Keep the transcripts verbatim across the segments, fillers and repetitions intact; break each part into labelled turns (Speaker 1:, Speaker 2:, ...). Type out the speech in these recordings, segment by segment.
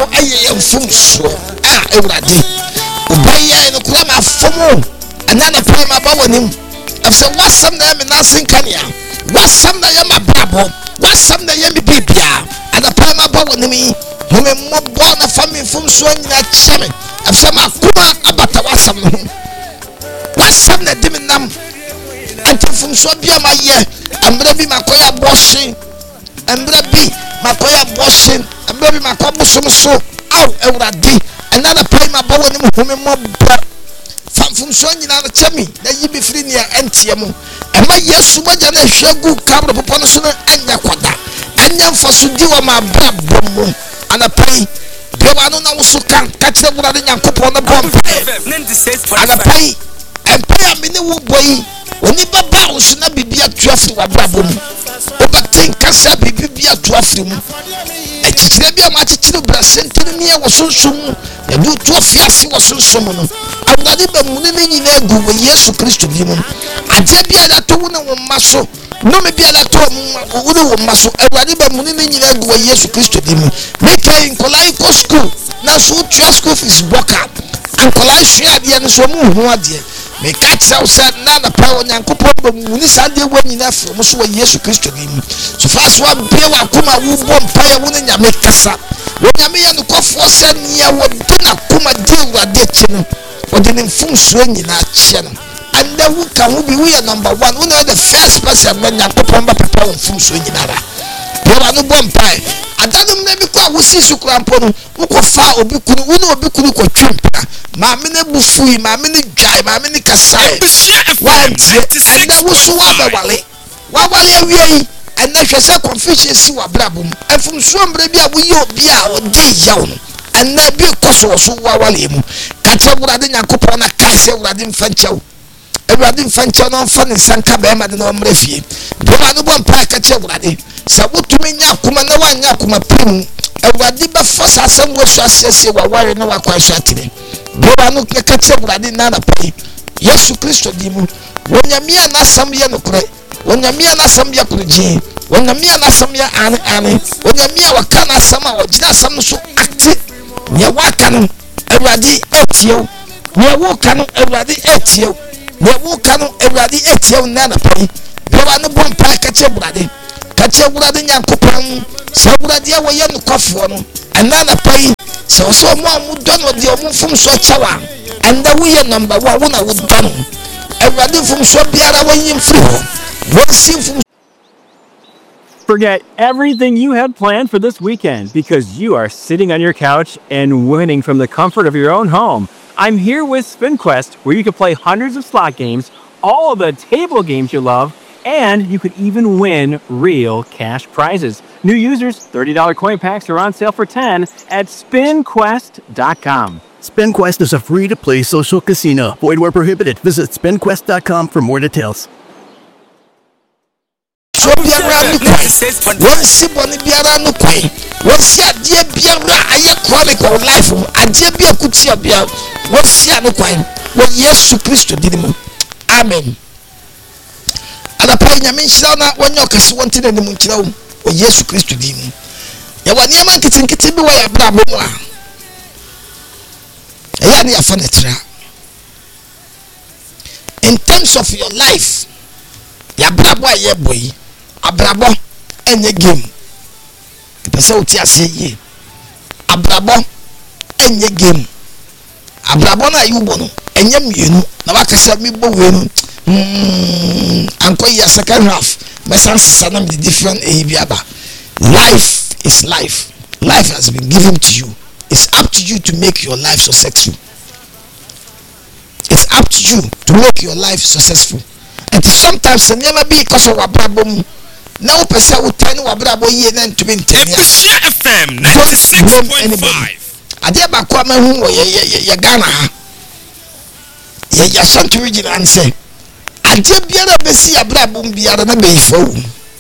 Speaker 1: aye mfumso a ewrade obaya no kura ma fomo anana pray ma ba wonim afse wasam na me nasin kania wasam na yama brabo wasam na yemi bibia ana pray ma ba wonim home mo bo na fami mfumso nyina cheme afse ma kuma abata wasam no wasam na diminam antifumso bia ma ye amra bi makoya boshin amra bi makoya boshin amra bi makoya so aw ewrade another pray ma bawo ni home mo bra famfumso nyina na chemi na yibi firi ne antiemu ema yesu maja na hwegu kabro popo no so na anya kwada anya mfaso di wa ma bra bomo ana pray bewa no na wusu kan ka kire wurade nyankopon na bompa ana pray empire amene wo boy oni baba wusu na bibia tuafri wa bra bomo obatin kasa bibia tuafri mu ekikire bia ma kikire bra sentene ne wo sonsom ya du tuafiase wo sonsom no awurade ba mu ne nyina agu wo Yesu Kristo bi mu ade bia da to wo na wo maso no me bia da to wo ne wo maso awurade ba mu ne nyina agu wo Yesu Kristo bi mu make in kolai ko school na so tua school fees boka an kolai hwia de ne so mu hu ade me catch out said nana pa onyankopon ba mu ni sade wo nyina afro mo so wo Yesu Kristo bi mu so fast one bia wa kuma wo bom pa ya wo ne nyame kasa wo nyame ya no kofo se nia wo na kuma di urade chi no wo de mfumso nyina achie no and then who can who be we are number one who know the first person when nyankopon ba papa mfumso nyina ra bia no bom pa adanum na bi kwa wo sisu krampo no wo ko fa obi kunu wo na obi kunu ko twempa maame ne bufui maame ne dwai maame ne kasai wantie and then wo so wa ba wale wa wale awie and na hwese confusion si wa brabum afumso mbre bia wo ye obi a wo de yawo no and na bi koso so wa wale mu ka che wurade nyankopon na kai se wurade mfanchew ewurade mfanchew no mfa ne sanka ba ma de no mre fie bia no bom pa ka che wurade sa wotumi nya kuma na wanya kuma prim ewurade ba fosa asem wo so asese wa ware na wa kwa so atire bia no ka che wurade na na pai Yesu Kristo di mu wonyamia na asam ye no kure wonyamia na asam ye kurji wonyamia na asam ye ane ane wonyamia waka na asam a wajina asam no so ati ne waka no ewurade etiew ne woka no ewurade etiew ne woka no ewurade etiew na na pai bia no bom pa ka che wurade ka che wurade nyankopon se wurade a woye no kofo no anana pai se so mo amu do no de omu fum so chawa and we are number one wona wo do no ewurade fum so biara woyim firi ho wo sim fum.
Speaker 2: Forget everything you had planned for this weekend because you are sitting on your couch and winning from the comfort of your own home. I'm here with SpinQuest, where you can play hundreds of slot games, all of the table games you love, and you could even win real cash prizes. New users, thirty dollars coin packs are on sale for ten dollars at spin quest dot com.
Speaker 3: SpinQuest is a free-to-play social casino. Void where prohibited. Visit spin quest dot com for more details.
Speaker 1: So biara no kwai won si boni biara no kwai won si ade biara aye chronicle life ade bia kutia bia won si no kwai won Yesu Kristo didimu amen ada pa nyame nhyira na wonye okase wonte na nim nkyira wo o Yesu Kristo didimu ya wani ama nkitinkiti bi wa ya bra bo mu a ya ni afanetra in terms of your life ya bra bo aye boy abrabo enye game pese oti ase ye abrabo enye game abrabo na yubo no enye mienu na wakasa mi bo we no mm anko ya second half mesan sanam the different e biaba. Life is life. Life has been given to you. It's up to you to make your life successful. It's up to you to make your life successful. And sometimes it never be because of a problem. Now person will tell you about ye then to be ten years.
Speaker 4: F M ninety-six point five.
Speaker 1: Adia ba kwa ma hu ye ye Ghana ha. Ye ya santu region and say adia biara be si abrabo biara na be ifo wu.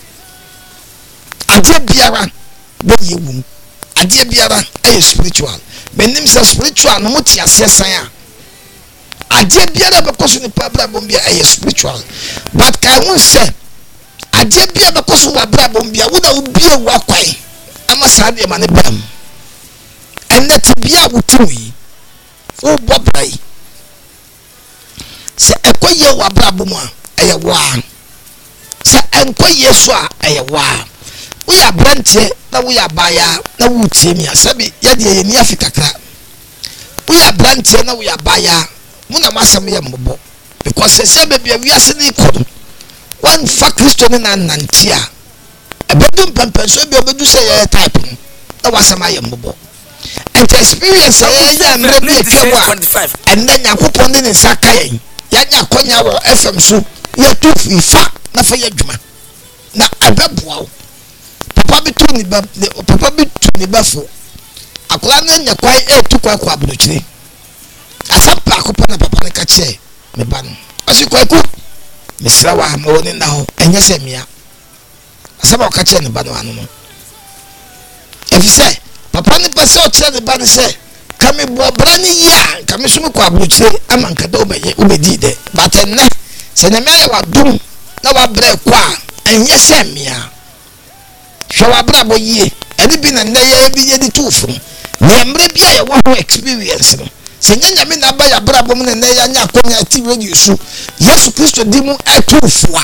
Speaker 1: Adia biara be ye wu. Adia biara e spiritual. Benim say spiritual no moti asesan a. Adia biara be koso ni abrabo biara e spiritual. But can won say ade bia be koso wa brabo bia wo na wo bia wo akwai ama sa de ma ne bam and yet be able to me. Oh, Bobby. Say, a quay wa brabuma, a wa. Say, and quay yeswa, a wa. We are branche, now we are buyer, now we team ya, Sabi, Yadi, in Africa. We are branche, now we are buyer, Muna Massamia Mobo. Because they say, baby, we are sitting one for Christian and Nantia. A bedroom pamper, so be able to say a type. That was a Maya Mobo. And to experience a twenty-five, and then you put on in Sakai. Yanya Konya or F M so you're too free fat, not for your juma. Now, a babu. Papa be to the Papa be to the buffalo. A clan and your quiet air to Quaquabluchi. As a pack upon a papa cache, me ban. As you quite good. Miss Rawa, morning now, and yes, Mia. As about catching the banana. If you say, Papa the person tell the banner say, come in, Brani ya, come in, Quabuche, a man can do me, did it. But then, send a man what doom, now I break qua, and yes, Mia. Show a bravo ye, and it been a day every year the two from. Nemre be a one experience. Senya nyame na ba ya brabo mu ne ya nya akonya ti radio su Yesu Kristo di mu etofua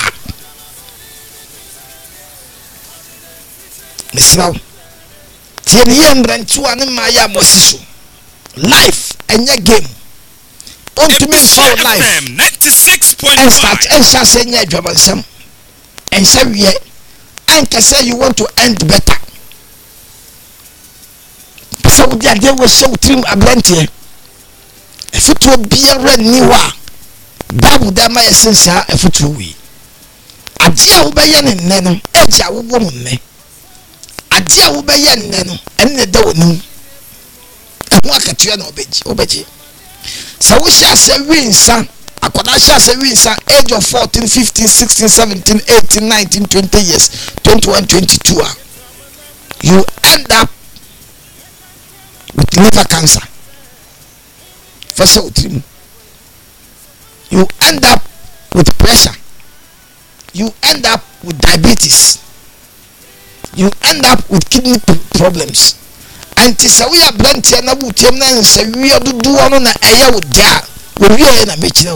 Speaker 1: Misraw tie ne yembrantu ane ma ya mosiso life enya game ontumi for life
Speaker 4: ninety-six point five
Speaker 1: and start and shall say nya adwabansam and say we and can say you want to end better so dia dey we show trim abrantie efutu biara niwa babu da ma yesensa efutu wi ade a wo beye ne nne no eja wo bo nne ade a wo beye nne no enne da wonu ehu akatua na obeji obeji sa wo sha se winsa akoda sha se winsa age of fourteen, fifteen, sixteen, seventeen, eighteen, nineteen, twenty years, twenty-one, twenty-two you end up with liver cancer. You end up with pressure. You end up with diabetes. You end up with kidney problems. And tisa we are blanty and abu temna and say we are do one on a air with that. We are in a metro.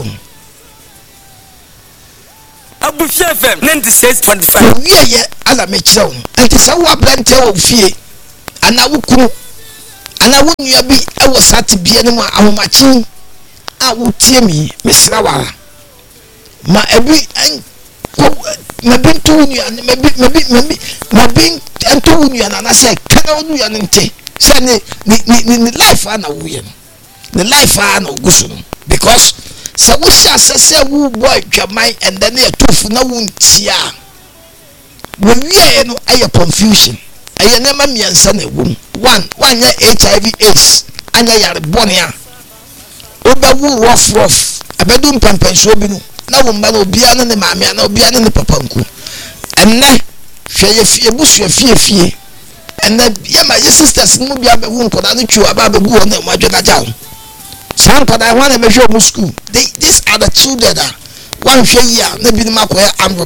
Speaker 5: Abu F M ninety-six point five.
Speaker 1: We are here as a metro. And tisa we are blanty of fear. And I will crew. And I wouldn't you be I was at to be anymore. I will I will tear me, Miss Rawara. My every and my being to you and maybe maybe maybe my being and to you and I say, can I do you send the life and a win. The life and a gusun. Because so we shall say, who boy, your mind and then they are two no one tia. When we are no air confusion. I never me and son a womb. One, one year H I V AIDS, and I are born here. Oba wu rough rough. A bedroom pampen sobinu. Na wumba no biana ne mamia no biana ne papanku. And na share fie busu fie fie. And na ya my sisters no bia be won koda no twu aba be gu on na madwena jaw. San koda wan e be show school. They these are the children that one share year na bi ma ko am